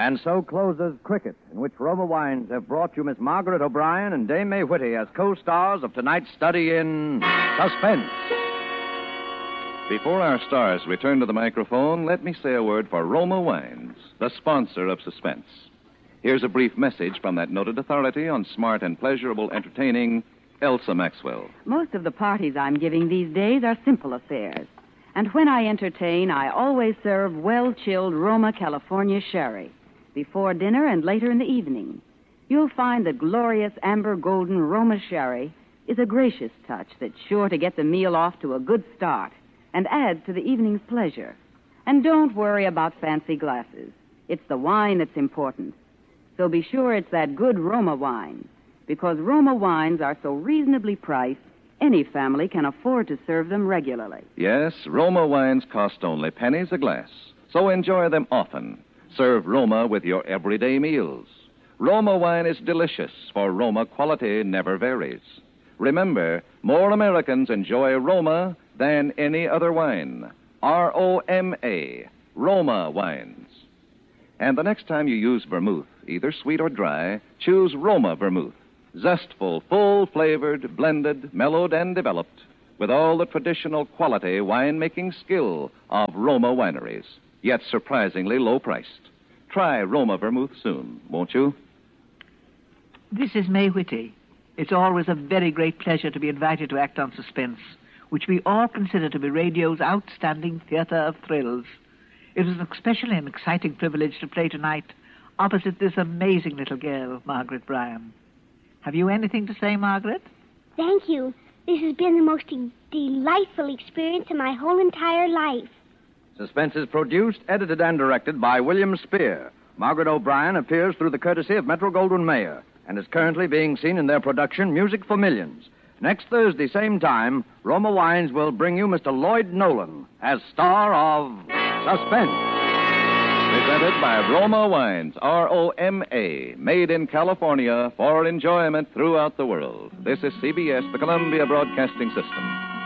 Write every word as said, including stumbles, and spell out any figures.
And so closes Cricket, in which Roma Wines have brought you Miss Margaret O'Brien and Dame May Whitty as co-stars of tonight's study in suspense. Before our stars return to the microphone, let me say a word for Roma Wines, the sponsor of Suspense. Here's a brief message from that noted authority on smart and pleasurable entertaining, Elsa Maxwell. Most of the parties I'm giving these days are simple affairs. And when I entertain, I always serve well-chilled Roma California sherry before dinner and later in the evening. You'll find that glorious amber golden Roma sherry is a gracious touch that's sure to get the meal off to a good start and adds to the evening's pleasure. And don't worry about fancy glasses. It's the wine that's important. So be sure it's that good Roma wine, because Roma wines are so reasonably priced, any family can afford to serve them regularly. Yes, Roma wines cost only pennies a glass, so enjoy them often. Serve Roma with your everyday meals. Roma wine is delicious, for Roma quality never varies. Remember, more Americans enjoy Roma than any other wine. R O M A, Roma wines. And the next time you use vermouth, either sweet or dry, choose Roma vermouth. Zestful, full-flavored, blended, mellowed, and developed with all the traditional quality wine-making skill of Roma wineries, yet surprisingly low-priced. Try Roma vermouth soon, won't you? This is May Whitty. It's always a very great pleasure to be invited to act on Suspense, which we all consider to be radio's outstanding theater of thrills. It was an especially an exciting privilege to play tonight opposite this amazing little girl, Margaret Bryan. Have you anything to say, Margaret? Thank you. This has been the most de- delightful experience of my whole entire life. Suspense is produced, edited, and directed by William Spear. Margaret O'Brien appears through the courtesy of Metro-Goldwyn-Mayer and is currently being seen in their production, Music for Millions. Next Thursday, same time, Roma Wines will bring you Mister Lloyd Nolan as star of Suspense. Presented by Roma Wines, R O M A, made in California for enjoyment throughout the world. This is C B S, the Columbia Broadcasting System.